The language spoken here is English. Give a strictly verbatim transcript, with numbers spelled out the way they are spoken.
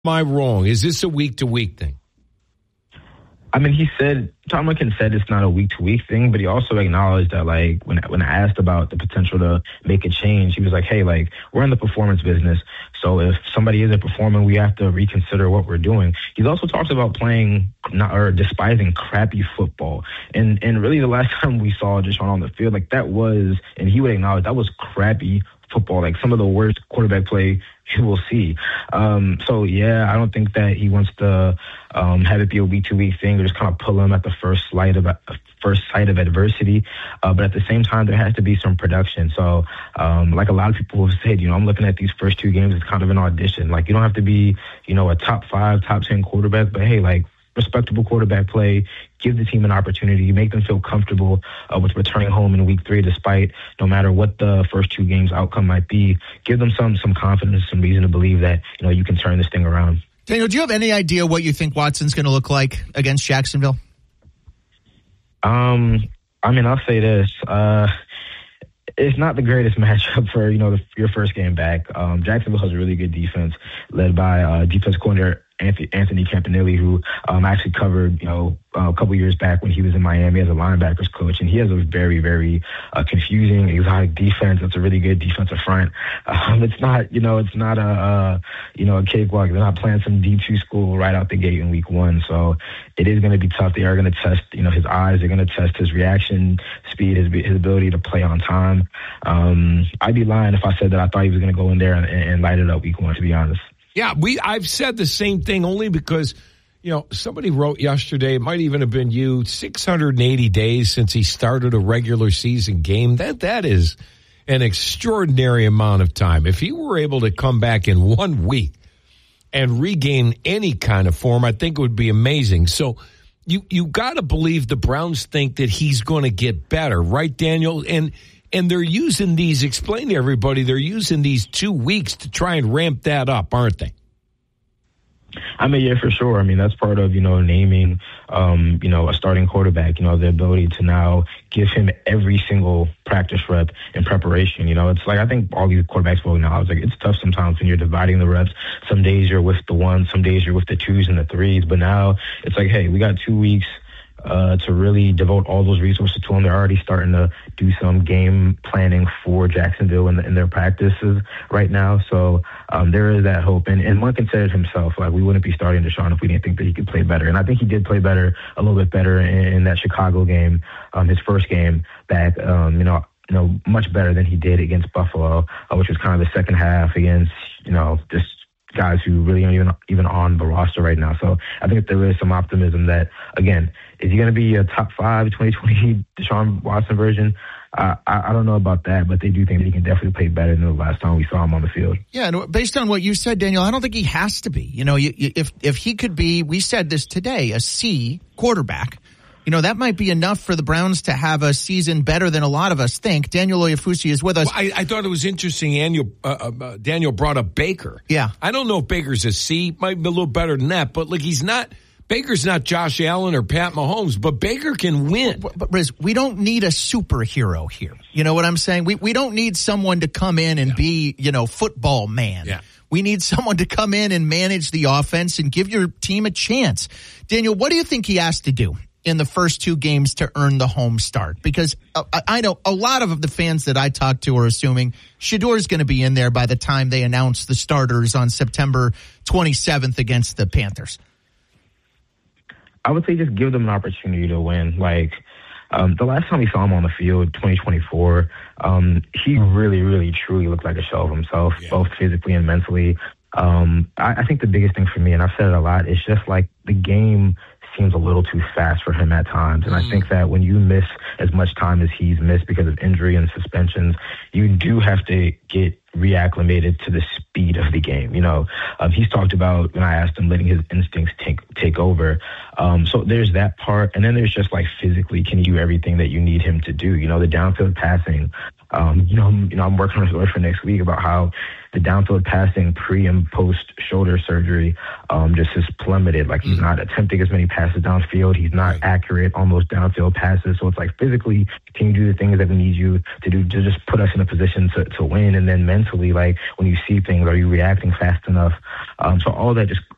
am I wrong? Is this a week-to-week thing? I mean, he said, Tomlinson said it's not a week-to-week thing, but he also acknowledged that, like, when when I asked about the potential to make a change, he was like, hey, like, we're in the performance business, so if somebody isn't performing, we have to reconsider what we're doing. He's also talked about playing not, or despising crappy football. And, and really the last time we saw Deshaun on the field, like, that was, and he would acknowledge, that was crappy football, like some of the worst quarterback play you will see. Um, so, yeah, I don't think that he wants to um, have it be a week-to-week thing or just kind of pull him at the first light of first sight of adversity. Uh, but at the same time, there has to be some production. So, um, like a lot of people have said, you know, I'm looking at these first two games as kind of an audition. Like, you don't have to be, you know, a top five, top ten quarterback, but, hey, like, respectable quarterback play, give the team an opportunity, make them feel comfortable uh, with returning home in week three, despite no matter what the first two games outcome might be. Give them some some confidence, some reason to believe that, you know, you can turn this thing around. Daniel, do you have any idea what you think Watson's going to look like against Jacksonville? Um, I mean, I'll say this. Uh, it's not the greatest matchup for, you know, the, your first game back. Um, Jacksonville has a really good defense led by uh, defense coordinator Anthony Campanelli, who um, actually covered, you know, uh, a couple years back when he was in Miami as a linebackers coach, and he has a very, very uh, confusing, exotic defense. It's a really good defensive front. Um, it's not, you know, it's not a, uh, you know, a cakewalk. They're not playing some D two school right out the gate in week one, so it is going to be tough. They are going to test, you know, his eyes. They're going to test his reaction speed, his his ability to play on time. Um, I'd be lying if I said that I thought he was going to go in there and, and light it up week one, to be honest. Yeah, we. I've said the same thing only because, you know, somebody wrote yesterday, it might even have been you, six hundred eighty days since he started a regular season game. That That is an extraordinary amount of time. If he were able to come back in one week and regain any kind of form, I think it would be amazing. So you you got to believe the Browns think that he's going to get better, right, Daniel? And And they're using these, explain to everybody, they're using these two weeks to try and ramp that up, aren't they? I mean, yeah, for sure. I mean, that's part of, you know, naming, um, you know, a starting quarterback, you know, the ability to now give him every single practice rep in preparation. You know, it's like, I think all these quarterbacks will acknowledge, like, it's tough sometimes when you're dividing the reps. Some days you're with the ones, some days you're with the twos and the threes. But now it's like, hey, we got two weeks Uh, to really devote all those resources to them. They're already starting to do some game planning for Jacksonville in, the, in their practices right now. So um, there is that hope. And, and Monken said it himself, like, we wouldn't be starting Deshaun if we didn't think that he could play better. And I think he did play better, a little bit better in, in that Chicago game, um, his first game back, um, you know, you know, much better than he did against Buffalo, uh, which was kind of the second half against, you know, just guys who really aren't even even on the roster right now. So I think there is some optimism that, again, is he going to be a top five twenty twenty Deshaun Watson version? Uh, I, I don't know about that, but they do think that he can definitely play better than the last time we saw him on the field. Yeah, and based on what you said, Daniel, I don't think he has to be. You know, you, you, if if he could be, we said this today, a C quarterback, you know, that might be enough for the Browns to have a season better than a lot of us think. Daniel Oyefusi is with us. Well, I, I thought it was interesting. Daniel, uh, uh, Daniel brought up Baker. Yeah. I don't know if Baker's a C. Might be a little better than that. But, like, he's not – Baker's not Josh Allen or Pat Mahomes, but Baker can win. But, but Riz, we don't need a superhero here. You know what I'm saying? We we don't need someone to come in and yeah. be, you know, football man. Yeah. We need someone to come in and manage the offense and give your team a chance. Daniel, what do you think he has to do in the first two games to earn the home start? Because uh, I know a lot of the fans that I talk to are assuming Shedeur is going to be in there by the time they announce the starters on September twenty-seventh against the Panthers. I would say just give them an opportunity to win. Like, um, the last time we saw him on the field, twenty twenty-four, um, he really, really, truly looked like a shell of himself, yeah. both physically and mentally. Um, I, I think the biggest thing for me, and I've said it a lot, is just like the game seems a little too fast for him at times. And mm. I think that when you miss as much time as he's missed because of injury and suspensions, you do have to get reacclimated to the speed of the game. You know, um, he's talked about, when I asked him, letting his instincts take take over. Um, so there's that part. And then there's just like physically, can he do everything that you need him to do? You know, the downfield passing. Um, you know, you know, I'm working on a story for next week about how the downfield passing pre and post shoulder surgery um, just has plummeted. Like, he's not attempting as many passes downfield. He's not right. accurate on those downfield passes. So it's like, physically, can you do the things that we need you to do to just put us in a position to, to win? And then mentally, like, when you see things, are you reacting fast enough? Um, so all that just